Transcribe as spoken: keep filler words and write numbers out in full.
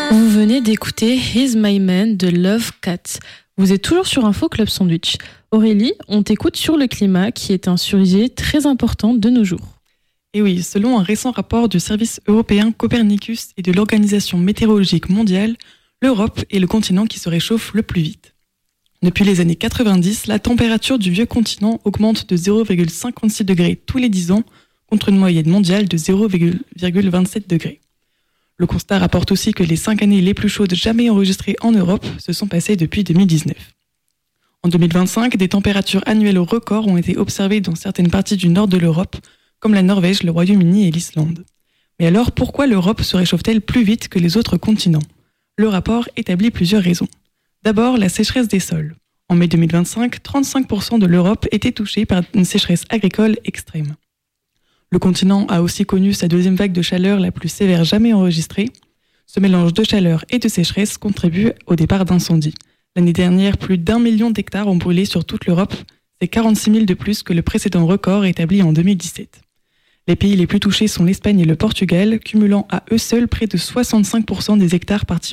Vous venez d'écouter He's My Man de Love Cat. Vous êtes toujours sur Info Club Sandwich. Aurélie, on t'écoute sur le climat qui est un sujet très important de nos jours. Et oui, selon un récent rapport du service européen Copernicus et de l'Organisation météorologique mondiale, l'Europe est le continent qui se réchauffe le plus vite. Depuis les années quatre-vingt-dix, la température du vieux continent augmente de zéro virgule cinquante-six degrés tous les dix ans, contre une moyenne mondiale de zéro virgule vingt-sept degrés. Le constat rapporte aussi que les cinq années les plus chaudes jamais enregistrées en Europe se sont passées depuis deux mille dix-neuf. En deux mille vingt-cinq, des températures annuelles au record ont été observées dans certaines parties du nord de l'Europe, comme la Norvège, le Royaume-Uni et l'Islande. Mais alors, pourquoi l'Europe se réchauffe-t-elle plus vite que les autres continents ? Le rapport établit plusieurs raisons. D'abord, la sécheresse des sols. En mai deux mille vingt-cinq, trente-cinq pour cent de l'Europe était touchée par une sécheresse agricole extrême. Le continent a aussi connu sa deuxième vague de chaleur la plus sévère jamais enregistrée. Ce mélange de chaleur et de sécheresse contribue au départ d'incendies. L'année dernière, plus d'un million d'hectares ont brûlé sur toute l'Europe. C'est quarante-six mille de plus que le précédent record établi en deux mille dix-sept. Les pays les plus touchés sont l'Espagne et le Portugal, cumulant à eux seuls près de soixante-cinq pour cent des hectares partis